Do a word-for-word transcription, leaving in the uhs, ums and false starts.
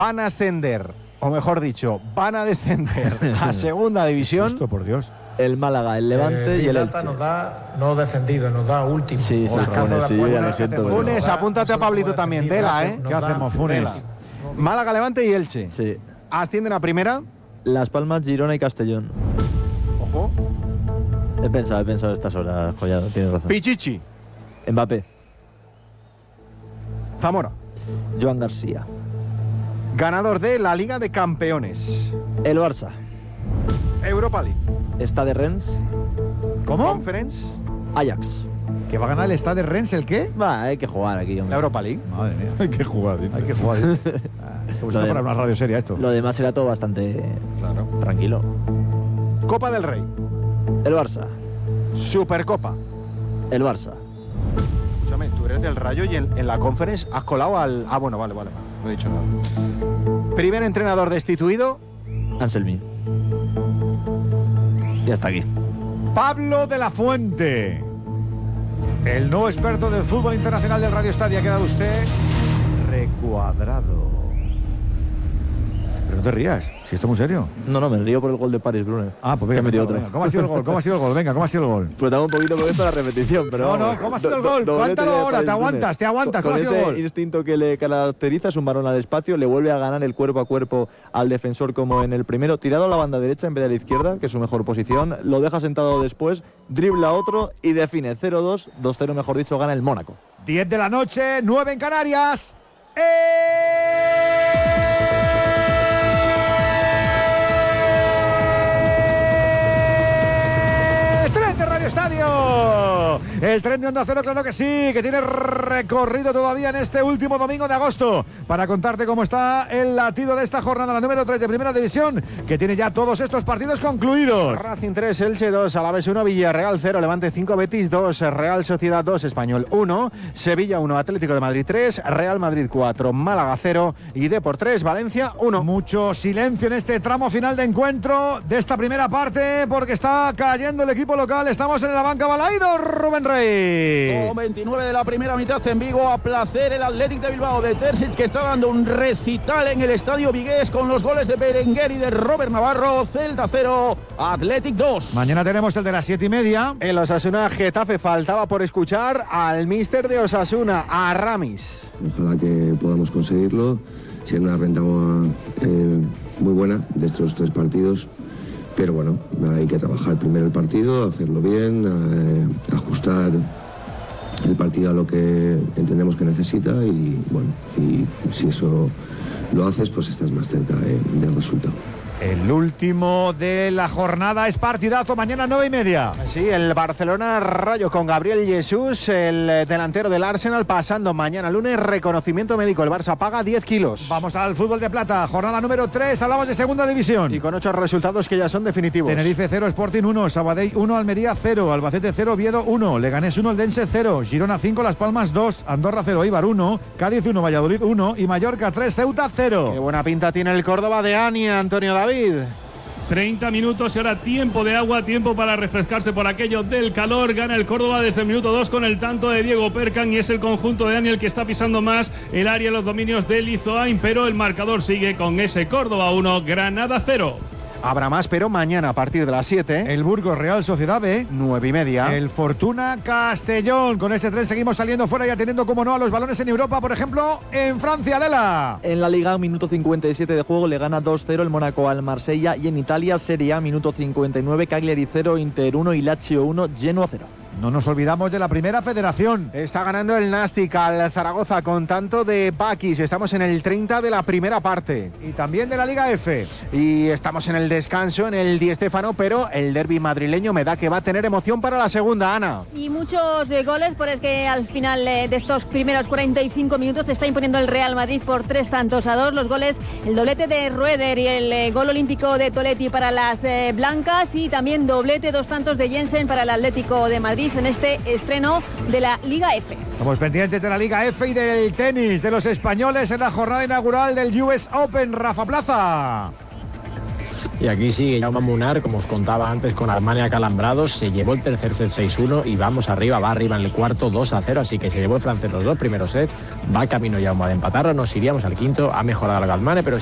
van a ascender, o mejor dicho, van a descender a segunda división. Esto, por Dios. El Málaga, el Levante eh, y el Elche. Nos da no descendido, nos da último. Sí, sí, Funes, sí, ya lo siento. Funes, apúntate a Pablito también, tela, ¿eh? ¿Qué hacemos, Funes? Málaga, Levante y Elche. Sí. Ascienden a primera. Las Palmas, Girona y Castellón. Ojo. He pensado, he pensado estas horas, Collado, tienes razón. Pichichi. Mbappé. Zamora. Joan García. Ganador de la Liga de Campeones. El Barça. Europa League. Stade Rennes. ¿Cómo? Conference. Ajax. ¿Que va a ganar el Stade Rennes el qué? Va, hay que jugar aquí, hombre. La Europa League. Madre mía. Hay que jugar, dice. Hay que jugar. Como si no fuera una radio seria esto. Lo demás era todo bastante Claro. tranquilo. Copa del Rey. El Barça. Supercopa. El Barça. Escúchame, tú eres del Rayo y en, en la Conference has colado al... Ah, bueno, vale, vale. No he dicho nada. Primer entrenador destituido. Anselmi. Y hasta aquí. Pablo de la Fuente. El nuevo experto del fútbol internacional del Radio Estadio. Ha quedado usted recuadrado. Pero no te rías, si esto es muy serio. No, no, me río por el gol de Paris, Brunner. Ah, pues venga, metido venga, otro. venga. ¿Cómo ha sido el gol? ¿Cómo ha sido el gol? Venga, ¿cómo ha sido el gol? Pues dame un poquito por esto la repetición, pero No, vamos. no, ¿cómo ha sido el Do- gol? do- doblete Cuéntalo de ahora, Paris te Brunner. aguantas, te aguantas. Con ¿Cómo ha sido el ese gol? instinto que le caracteriza, es un balón al espacio, le vuelve a ganar el cuerpo a cuerpo al defensor como en el primero, tirado a la banda derecha en vez de a la izquierda, que es su mejor posición, lo deja sentado después, dribla a otro y define cero dos, dos cero mejor dicho, gana el Mónaco. diez de la noche, nueve en Canarias. ¡Eh! ¡Tren de Radio Estadio! El tren de Onda Cero, claro que sí, que tiene recorrido todavía en este último domingo de agosto para contarte cómo está el latido de esta jornada, la número tres de Primera División, que tiene ya todos estos partidos concluidos. Racing tres, Elche dos, Alavés uno, Villarreal cero, Levante cinco, Betis dos, Real Sociedad dos, Español uno, Sevilla uno, Atlético de Madrid tres, Real Madrid cuatro, Málaga cero y Depor tres, Valencia uno. Mucho silencio en este tramo final de encuentro de esta primera parte porque está cayendo el equipo local. Estamos en la banca Balaído, Rubén Rey. Con veintinueve de la primera mitad en Vigo, a placer el Athletic de Bilbao de Terzic, que está dando un recital en el Estadio Vigués con los goles de Berenguer y de Robert Navarro. Celta cero, Athletic dos. Mañana tenemos el de las siete y media. El Osasuna Getafe, faltaba por escuchar al míster de Osasuna, a Ramis. Ojalá que podamos conseguirlo. Ser una renta eh, muy buena de estos tres partidos. Pero bueno, hay que trabajar primero el partido, hacerlo bien, eh, ajustar el partido a lo que entendemos que necesita y bueno, y si eso lo haces, pues estás más cerca eh, del resultado. El último de la jornada es partidazo, mañana nueve y media. Sí, el Barcelona Rayo con Gabriel Jesús, el delantero del Arsenal, pasando mañana lunes reconocimiento médico. El Barça paga diez kilos. Vamos al fútbol de plata, jornada número tres, hablamos de segunda división. Y con ocho resultados que ya son definitivos. Tenerife cero, Sporting uno, Sabadell uno, Almería cero, Albacete cero, Oviedo uno, Leganés uno, Eldense cero, Girona cinco, Las Palmas dos, Andorra cero, Eibar uno, Cádiz uno, Valladolid uno y Mallorca tres, Ceuta cero. Qué buena pinta tiene el Córdoba de Ania, Antonio David. treinta minutos y ahora tiempo de agua, tiempo para refrescarse por aquello del calor. Gana el Córdoba desde el minuto dos con el tanto de Diego Percan y es el conjunto de Daniel que está pisando más el área, los dominios de Lizoain, pero el marcador sigue con ese Córdoba uno, Granada cero. Habrá más, pero mañana a partir de las siete. El Burgos Real Sociedad B. nueve y media. El Fortuna Castellón. Con ese tren seguimos saliendo fuera y atendiendo, como no, a los balones en Europa, por ejemplo, en Francia, Adela. En la Liga, minuto cincuenta y siete de juego, le gana dos cero el Mónaco al Marsella. Y en Italia, Serie A, minuto cincuenta y nueve, Cagliari cero, Inter uno y Lazio uno, Genoa cero. No nos olvidamos de la primera federación. Está ganando el Nástic al Zaragoza con tanto de Bakis. Estamos en el treinta de la primera parte. Y también de la Liga F. Y estamos en el descanso, en el Di Stéfano, pero el derbi madrileño me da que va a tener emoción para la segunda, Ana. Y muchos eh, goles, por es que al final eh, de estos primeros cuarenta y cinco minutos se está imponiendo el Real Madrid por tres tantos a dos. Los goles, el doblete de Rueder y el eh, gol olímpico de Toletti para las eh, blancas y también doblete, dos tantos de Jensen para el Atlético de Madrid en este estreno de la Liga F. Estamos pendientes de la Liga F y del tenis de los españoles en la jornada inaugural del U S Open. Rafa Plaza. Y aquí sigue Jaume Munar, como os contaba antes, con Armani acalambrados. Se llevó el tercer set seis uno y vamos arriba, va arriba en el cuarto dos a cero. Así que se llevó el francés los dos primeros sets. Va camino Jaume de empatarlo. Nos iríamos al quinto. Ha mejorado el Galmane, pero